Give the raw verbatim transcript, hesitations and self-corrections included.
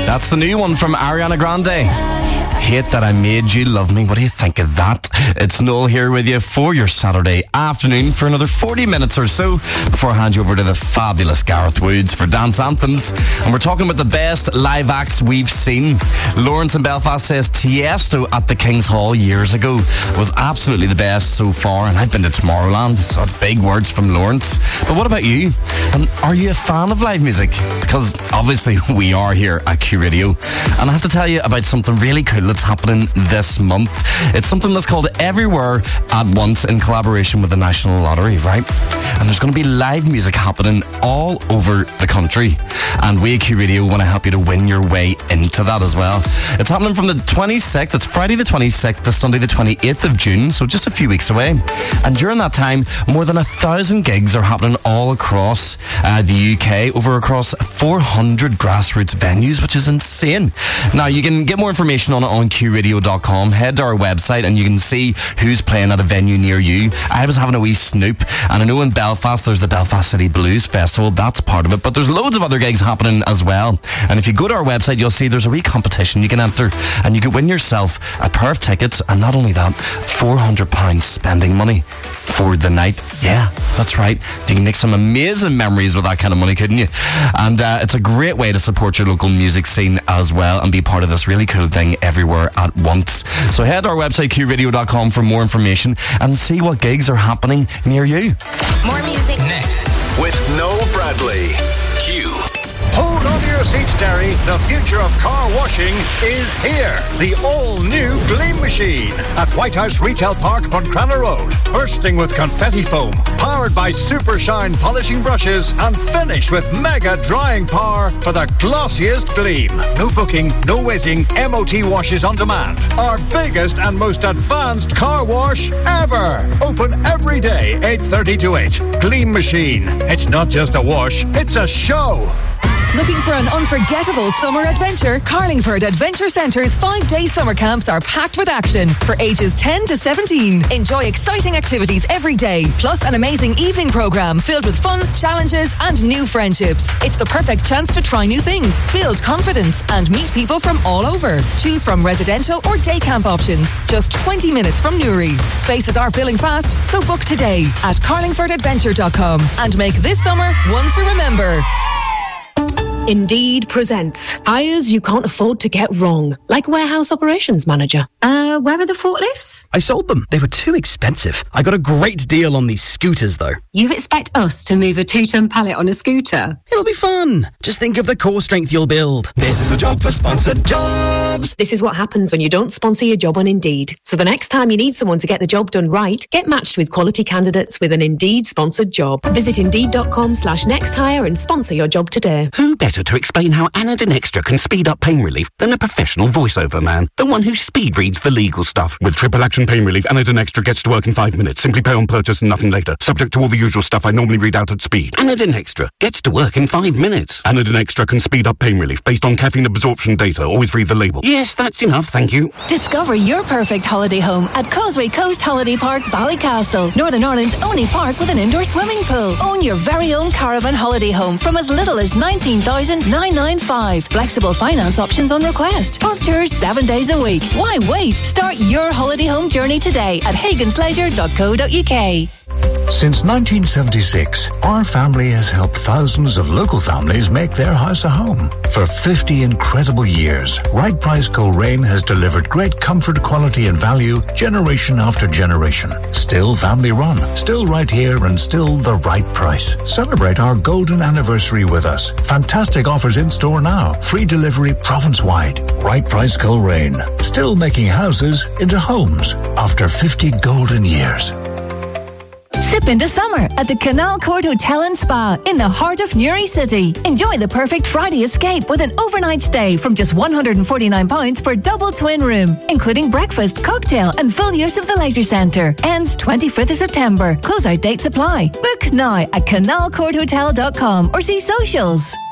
That's the new one from Ariana Grande. Hate That I Made You Love Me. What do you think of that? It's Noel here with you for your Saturday afternoon for another forty minutes or so before I hand you over to the fabulous Gareth Woods for Dance Anthems. And we're talking about the best live acts we've seen. Lawrence in Belfast says Tiesto at the King's Hall years ago was absolutely the best so far, and I've been to Tomorrowland. So big words from Lawrence. But what about you? And are you a fan of live music? Because obviously we are here at Q Radio. And I have to tell you about something really cool that's happening this month. It's something that's called Everywhere at Once in collaboration with the National Lottery, right? And there's going to be live music happening all over the country. And we at Q Radio want to help you to win your way into that as well. It's happening from the twenty-sixth, it's Friday the twenty-sixth to Sunday the twenty-eighth of June, so just a few weeks away. And during that time, more than a thousand gigs are happening all across uh, the U K, over across four hundred grassroots venues, which is insane. Now, you can get more information on it on q radio dot com. Head to our website and you can see who's playing at a venue near you. I was having a wee snoop, and I know in Belfast there's the Belfast City Blues Festival. That's part of it, but there's loads of other gigs happening as well. And if you go to our website, you'll see there's a wee competition you can enter, and you could win yourself a pair of tickets, and not only that, four hundred pounds spending money for the night. Yeah, that's right. You can make some amazing memories with that kind of money, couldn't you? And uh, it's a great way to support your local music scene as well and be part of this really cool thing everywhere at once. So head to our website, q radio dot com, for more information and see what gigs are happening near you. More music next with Noel Bradley. Q. Hold on to your seats, Derry. The future of car washing is here. The all-new Gleam Machine at White House Retail Park, Buncrana Road. Bursting with confetti foam, powered by super shine polishing brushes, and finished with mega drying power for the glossiest gleam. No booking, no waiting, M O T washes on demand. Our biggest and most advanced car wash ever. Open every day, eight thirty to eight. Gleam Machine. It's not just a wash, it's a show. Looking for an unforgettable summer adventure? Carlingford Adventure Centre's five-day summer camps are packed with action for ages ten to seventeen. Enjoy exciting activities every day, plus an amazing evening programme filled with fun, challenges and new friendships. It's the perfect chance to try new things, build confidence and meet people from all over. Choose from residential or day camp options, just twenty minutes from Newry. Spaces are filling fast, so book today at carlingford adventure dot com and make this summer one to remember. Indeed presents hires you can't afford to get wrong, like warehouse operations manager. Uh, where are the forklifts? I sold them. They were too expensive. I got a great deal on these scooters, though. You expect us to move a two-ton pallet on a scooter? It'll be fun. Just think of the core strength you'll build. This is a job for sponsored jobs. This is what happens when you don't sponsor your job on Indeed. So the next time you need someone to get the job done right, get matched with quality candidates with an Indeed sponsored job. Visit indeed.com slash next hire and sponsor your job today. Who better to explain how Anadin Extra can speed up pain relief than a professional voiceover man? The one who speed reads the legal stuff. With triple action pain relief, Anadin Extra gets to work in five minutes. Simply pay on purchase and nothing later. Subject to all the usual stuff I normally read out at speed. Anadin Extra gets to work in five minutes. Anadin Extra can speed up pain relief based on caffeine absorption data. Always read the label. Yes, that's enough, thank you. Discover your perfect holiday home at Causeway Coast Holiday Park, Ballycastle. Northern Ireland's only park with an indoor swimming pool. Own your very own caravan holiday home from as little as nineteen thousand nine hundred ninety-five. Flexible finance options on request. Park tours seven days a week. Why wait? Start your holiday home journey today at hagans leisure dot co dot uk. Since nineteen seventy-six, our family has helped thousands of local families make their house a home. For fifty incredible years, Right Price Coleraine has delivered great comfort, quality and value generation after generation. Still family run, still right here and still the right price. Celebrate our golden anniversary with us. Fantastic offers in store now. Free delivery province-wide. Right Price Coleraine. Still making houses into homes after fifty golden years. Sip into summer at the Canal Court Hotel and Spa in the heart of Newry City. Enjoy the perfect Friday escape with an overnight stay from just one hundred forty-nine pounds per double twin room, including breakfast, cocktail and full use of the leisure centre. Ends twenty-fifth of September. Closeout dates apply. Book now at canal court hotel dot com or see socials.